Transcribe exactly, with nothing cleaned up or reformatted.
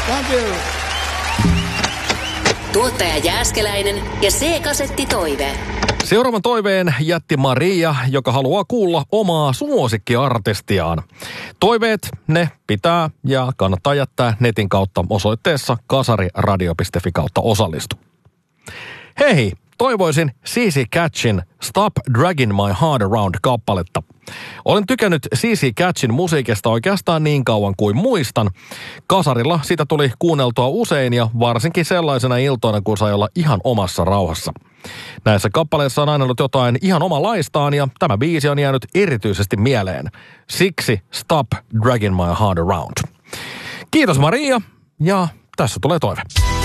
Thank you. Tuottaja Jääskeläinen ja C-kasetti Toive. Seuraavan toiveen jätti Maria, joka haluaa kuulla omaa suosikkiartistiaan. Toiveet, ne pitää ja kannattaa jättää netin kautta osoitteessa kasariradio piste fi kautta osallistu. Hei, toivoisin C C Catchin Stop Dragging My Heart Around-kappaletta. Olen tykännyt C C Catchin musiikista oikeastaan niin kauan kuin muistan. Kasarilla sitä tuli kuunneltua usein ja varsinkin sellaisena iltoina, kun sai olla ihan omassa rauhassa. Näissä kappaleissa on aina ollut jotain ihan omalaistaan ja tämä biisi on jäänyt erityisesti mieleen. Siksi Stop Dragging My Heart Around. Kiitos Maria ja tässä tulee toive.